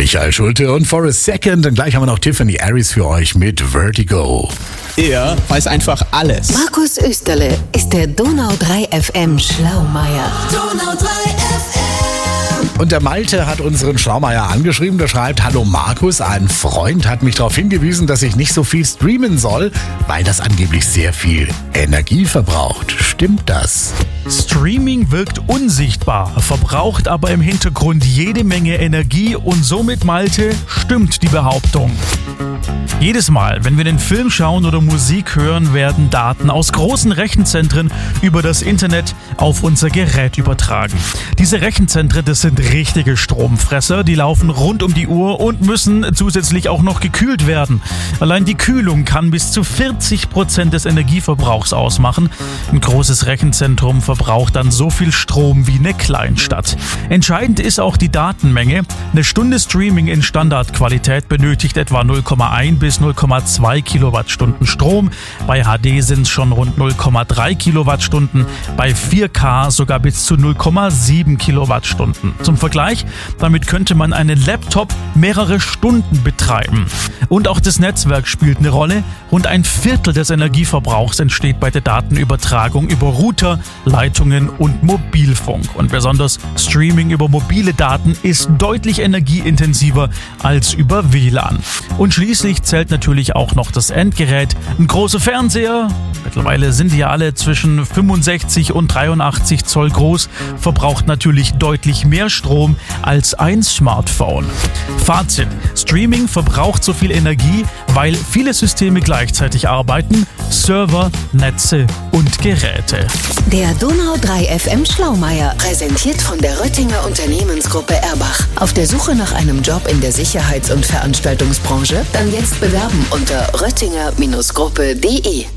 Michael Schulte und For a Second. Und gleich haben wir noch Tiffany Aries für euch mit Vertigo. Er weiß einfach alles. Markus Österle ist der Donau 3 FM Schlaumeier. Donau 3 FM. Und der Malte hat unseren Schlaumeier angeschrieben. Der schreibt: Hallo Markus, ein Freund hat mich darauf hingewiesen, dass ich nicht so viel streamen soll, weil das angeblich sehr viel Energie verbraucht. Stimmt das? Streaming wirkt unsichtbar, verbraucht aber im Hintergrund jede Menge Energie und somit, Malte, stimmt die Behauptung. Jedes Mal, wenn wir den Film schauen oder Musik hören, werden Daten aus großen Rechenzentren über das Internet auf unser Gerät übertragen. Diese Rechenzentren, das sind richtige Stromfresser, die laufen rund um die Uhr und müssen zusätzlich auch noch gekühlt werden. Allein die Kühlung kann bis zu 40% des Energieverbrauchs ausmachen. Ein großes Rechenzentrum verbraucht dann so viel Strom wie eine Kleinstadt. Entscheidend ist auch die Datenmenge. Eine Stunde Streaming in Standardqualität benötigt etwa 0,1 bis 0,2 Kilowattstunden Strom. Bei HD sind es schon rund 0,3 Kilowattstunden, bei 4K sogar bis zu 0,7 Kilowattstunden. Zum Vergleich, damit könnte man einen Laptop mehrere Stunden betreiben. Und auch das Netzwerk spielt eine Rolle. Rund ein Viertel des Energieverbrauchs entsteht bei der Datenübertragung über Router, Leitungen und Mobilfunk. Und besonders Streaming über mobile Daten ist deutlich energieintensiver als über WLAN. Und schließlich zählt natürlich auch noch das Endgerät. Ein großer Fernseher, mittlerweile sind die ja alle zwischen 65 und 83 Zoll groß, verbraucht natürlich deutlich mehr Strom als ein Smartphone. Fazit: Streaming verbraucht so viel Energie, weil viele Systeme gleichzeitig arbeiten, Server, Netze und Geräte. Der Donau 3 FM Schlaumeier, präsentiert von der Röttinger Unternehmensgruppe Erbach. Auf der Suche nach einem Job in der Sicherheits- und Veranstaltungsbranche? Dann jetzt bewerben unter röttinger-gruppe.de.